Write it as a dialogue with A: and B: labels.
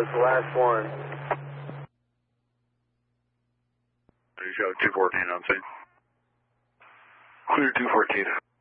A: was the last one.
B: You got 214 on scene. Clear 214.